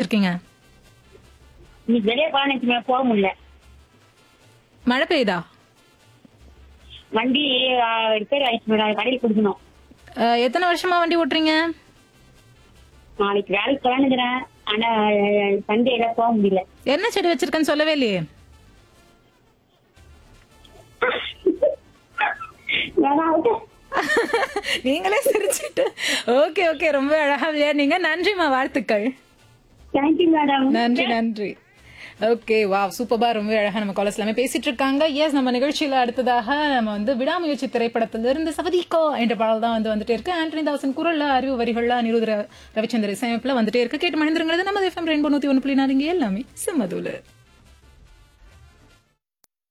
வச்சிருக்கீங்க? இன்னைக்கு வெளியே போன போக முடியல. மழை பெய்யுதா? வண்டி ரிப்பேர் ஆயிடுச்சு மேடம், கடையில் கொடுக்கணும். எத்தனை வருஷமா வண்டி ஓட்டுறீங்க? நாளைக்கு வேலைக்கு போலான்னுக்கிறேன். ஆனா சண்டேல போக முடியல. என்ன செடி வச்சிருக்கேன்னு சொல்லவே இல்லையே. நீங்களே சிரிச்சிட்டு. ஓகே ஓகே, ரொம்ப அழகா விளையாடுனீங்க. நன்றிமா, வாழ்த்துக்கள். Thank you madam. நன்றி நன்றி. ஓகே, வாவ், சூப்பர்பா, ரொம்ப அழகா நம்ம காலர்ஸ் எல்லாமே பேசிட்டு இருக்காங்க. எஸ், நம்ம நிகழ்ச்சியில அடுத்ததாக நம்ம வந்து விடாமுயற்சி திரைப்படத்திலிருந்து சவதிகோ என்ற பாடல் தான் வந்துட்டே இருக்கு. ஆண்டனி தாசன் குரல்ல, அறிவு வரிகள்ல, அனிருத் ரவிச்சந்திர இசையமைப்புல வந்துட்டே இருக்கு. கேட்டு மகிழ்ந்துருங்கிறது நம்ம FM ரெயின்போ 101.4 எல்லாமே செம்மதூல.